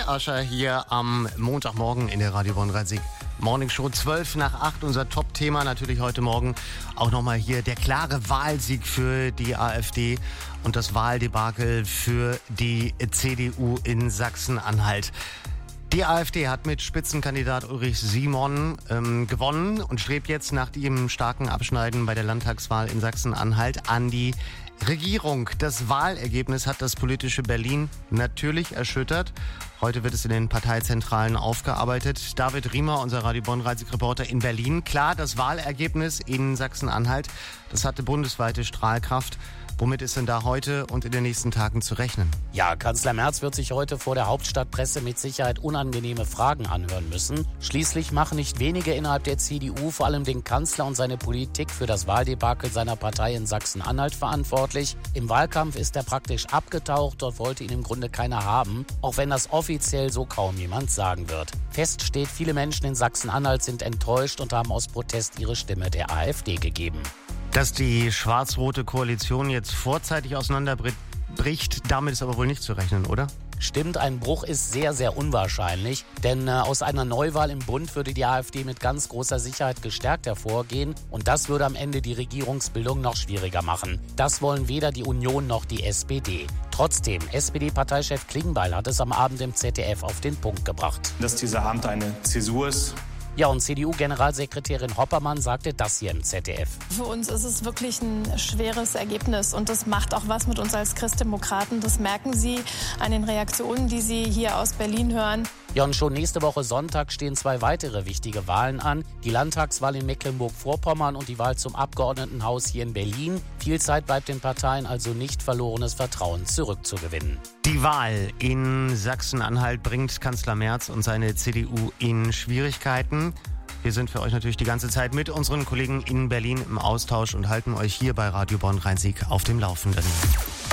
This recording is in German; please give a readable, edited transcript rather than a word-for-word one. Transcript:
Ascher hier am Montagmorgen in der Radio Bonn Rhein-Sieg Morning Show 7:55. Unser Top-Thema natürlich heute Morgen auch nochmal hier der klare Wahlsieg für die AfD und das Wahldebakel für die CDU in Sachsen-Anhalt. Die AfD hat mit Spitzenkandidat Ulrich Simon gewonnen und strebt jetzt nach dem starken Abschneiden bei der Landtagswahl in Sachsen-Anhalt an die Regierung. Das Wahlergebnis hat das politische Berlin natürlich erschüttert. Heute wird es in den Parteizentralen aufgearbeitet. David Riemer, unser Radio Bonn-Reisig-Reporter in Berlin. Klar, das Wahlergebnis in Sachsen-Anhalt, das hatte bundesweite Strahlkraft. Womit ist denn da heute und in den nächsten Tagen zu rechnen? Ja, Kanzler Merz wird sich heute vor der Hauptstadtpresse mit Sicherheit unangenehme Fragen anhören müssen. Schließlich machen nicht wenige innerhalb der CDU vor allem den Kanzler und seine Politik für das Wahldebakel seiner Partei in Sachsen-Anhalt verantwortlich. Im Wahlkampf ist er praktisch abgetaucht, dort wollte ihn im Grunde keiner haben, auch wenn das offiziell so kaum jemand sagen wird. Fest steht, viele Menschen in Sachsen-Anhalt sind enttäuscht und haben aus Protest ihre Stimme der AfD gegeben. Dass die schwarz-rote Koalition jetzt vorzeitig auseinanderbricht, damit ist aber wohl nicht zu rechnen, oder? Stimmt, ein Bruch ist sehr, sehr unwahrscheinlich, denn aus einer Neuwahl im Bund würde die AfD mit ganz großer Sicherheit gestärkt hervorgehen und das würde am Ende die Regierungsbildung noch schwieriger machen. Das wollen weder die Union noch die SPD. Trotzdem, SPD-Parteichef Klingbeil hat es am Abend im ZDF auf den Punkt gebracht. Dass dieser Abend eine Zäsur ist. Ja, und CDU-Generalsekretärin Hoppermann sagte das hier im ZDF. Für uns ist es wirklich ein schweres Ergebnis und das macht auch was mit uns als Christdemokraten. Das merken Sie an den Reaktionen, die Sie hier aus Berlin hören. Ja, und schon nächste Woche Sonntag stehen 2 weitere wichtige Wahlen an. Die Landtagswahl in Mecklenburg-Vorpommern und die Wahl zum Abgeordnetenhaus hier in Berlin. Viel Zeit bleibt den Parteien also nicht, verlorenes Vertrauen zurückzugewinnen. Die Wahl in Sachsen-Anhalt bringt Kanzler Merz und seine CDU in Schwierigkeiten. Wir sind für euch natürlich die ganze Zeit mit unseren Kollegen in Berlin im Austausch und halten euch hier bei Radio Bonn Rhein-Sieg auf dem Laufenden.